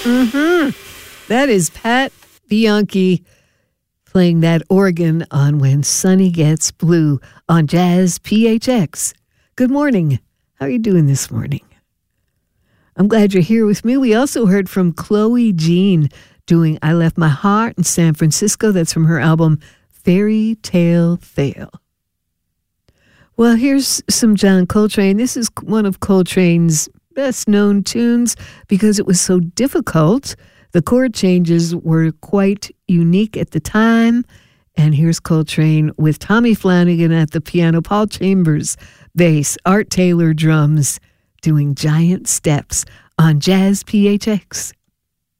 That is Pat Bianchi playing that organ on When Sunny Gets Blue on Jazz PHX. Good morning. How are you doing this morning? I'm glad you're here with me. We also heard from Chloe Jean doing I Left My Heart in San Francisco. That's from her album Fairy Tale Fail. Well, here's some John Coltrane. This is one of Coltrane's best known tunes because it was so difficult. The chord changes were quite unique at the time. And here's Coltrane with Tommy Flanagan at the piano, Paul Chambers bass, Art Taylor drums, doing Giant Steps on Jazz PHX.